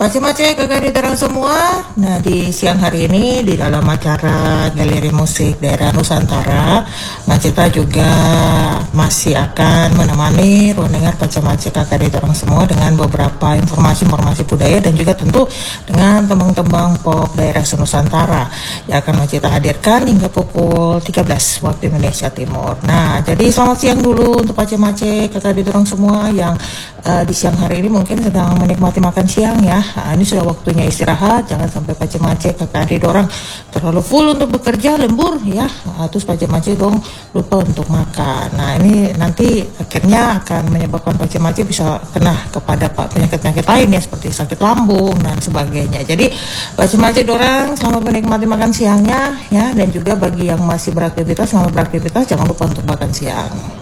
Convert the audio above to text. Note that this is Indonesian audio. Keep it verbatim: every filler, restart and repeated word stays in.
Pace-pace kakak diterang semua. Nah, di siang hari ini di dalam acara Galeri Musik Daerah Nusantara, Macita juga masih akan menemani ruang dengar pace-pace kakak diterang semua dengan beberapa informasi-informasi budaya dan juga tentu dengan tembang-tembang pop daerah Nusantara yang akan Macita hadirkan hingga pukul tiga belas waktu Indonesia Timur. Nah, jadi selamat siang dulu untuk pace-pace kakak diterang semua yang uh, di siang hari ini mungkin sedang menikmati makan siang ya. Nah, ini sudah waktunya istirahat, jangan sampai pace-pace kakak adik orang terlalu full untuk bekerja, lembur ya. Nah, terus pace-pace dong lupa untuk makan. Nah, ini nanti akhirnya akan menyebabkan pace-pace bisa kena kepada penyakit-penyakit lain ya, seperti sakit lambung dan sebagainya. Jadi pace-pace orang selamat menikmati makan siangnya ya, dan juga bagi yang masih beraktivitas, selamat beraktivitas, jangan lupa untuk makan siang.